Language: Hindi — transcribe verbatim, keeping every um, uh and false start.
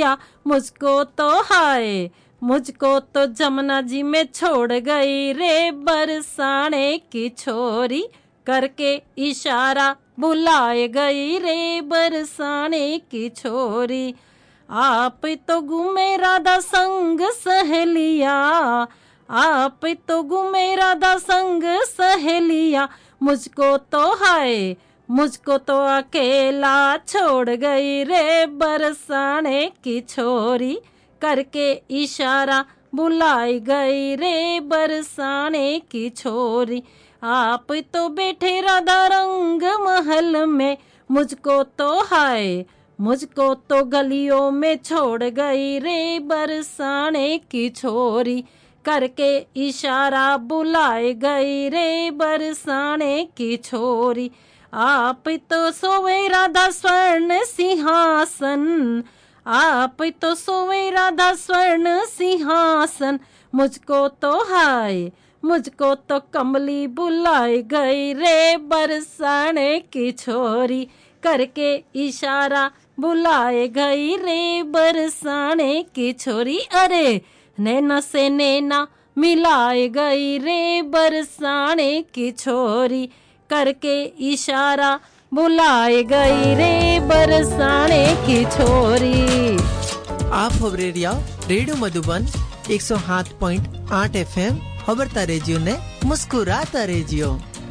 सहेलिया मुझको तो हाय, मुझको तो जमुना जी में छोड़ गई रे बरसाने की छोरी, करके इशारा बुलाए गई रे बरसाने की छोरी। आप तो घूमे राधा संग सहेलिया, आप तो घूमे राधा संग सहेलिया, मुझको तो हाय, मुझको तो अकेला छोड़ गई रे बरसाने की छोरी, करके इशारा बुलाई गई रे बरसाने की छोरी। आप तो बैठे राधा रंग महल में, मुझको तो हाय, मुझको तो गलियों में छोड़ गई रे बरसाने की छोरी, करके इशारा बुलाए गई रे बरसाने की छोरी। आप तो सोए राधा स्वर्ण सिंहासन, आप तो सोए राधा स्वर्ण सिंहासन, मुझको तो हाय, मुझको तो कमली बुलाई गई रे बरसाने की छोरी, करके इशारा बुलाए गई रे बरसाने की छोरी। अरे नैना से नैना मिलाए गई रे बरसाने की छोरी, करके इशारा बुलाए गई रे बरसाने की छोरी। आप हो रेडियो रेडियो मधुबन एक सौ सात पॉइंट आठ एफ एम खबरता रेजियो ने मुस्कुराता रेजियो।